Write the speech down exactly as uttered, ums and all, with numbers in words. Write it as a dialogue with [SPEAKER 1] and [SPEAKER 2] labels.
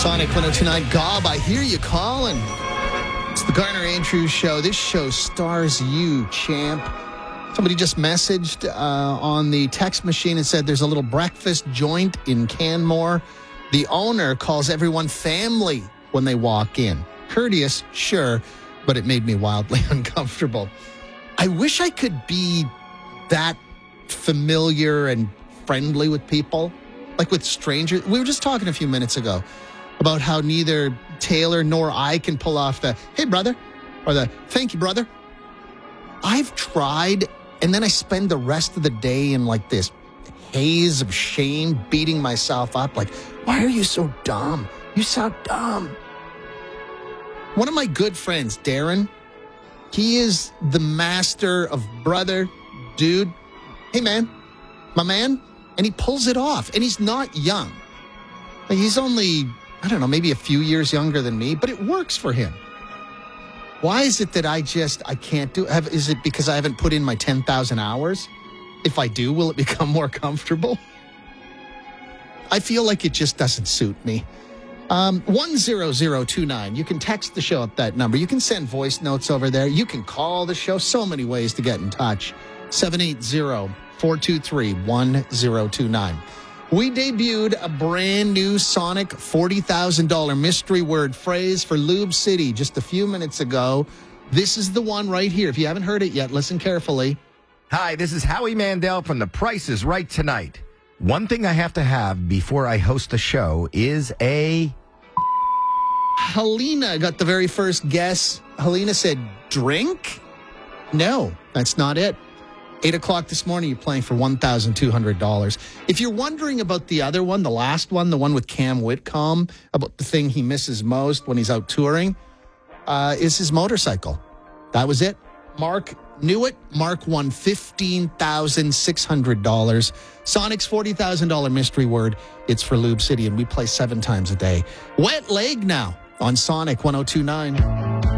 [SPEAKER 1] Sonic one oh two point nine. Gob, I hear you calling. It's the Garner Andrews Show. This show stars you, champ. Somebody just messaged uh, on the text machine and said there's a little breakfast joint in Canmore. The owner calls everyone family when they walk in. Courteous, sure, but it made me wildly uncomfortable. I wish I could be that familiar and friendly with people, like with strangers. We were just talking a few minutes ago about how neither Taylor nor I can pull off the, hey, brother, or the, thank you, brother. I've tried, and then I spend the rest of the day in like this haze of shame, beating myself up, like, why are you so dumb? You sound dumb. One of my good friends, Darren, he is the master of brother, dude, hey, man, my man, and he pulls it off, and he's not young. Like, he's only, I don't know, maybe a few years younger than me, but it works for him. Why is it that I just, I can't do it? Is it because I haven't put in my ten thousand hours? If I do, will it become more comfortable? I feel like it just doesn't suit me. Um, one zero zero two nine. You can text the show at that number. You can send voice notes over there. You can call the show. So many ways to get in touch. seven eight zero, four two three, one zero two nine. We debuted a brand new Sonic forty thousand dollars mystery word phrase for Lube City just a few minutes ago. This is the one right here. If you haven't heard it yet, listen carefully.
[SPEAKER 2] Hi, this is Howie Mandel from The Price is Right Tonight. One thing I have to have before I host a show is a...
[SPEAKER 1] Helena got the very first guess. Helena said, drink? No, that's not it. Eight o'clock this morning, you're playing for one thousand two hundred dollars. If you're wondering about the other one, the last one, the one with Cam Whitcomb, about the thing he misses most when he's out touring, uh, is his motorcycle. That was it. Mark knew it. Mark won fifteen thousand six hundred dollars. Sonic's forty thousand dollars mystery word. It's for Lube City, and we play seven times a day. Wet leg now on Sonic one oh two point nine.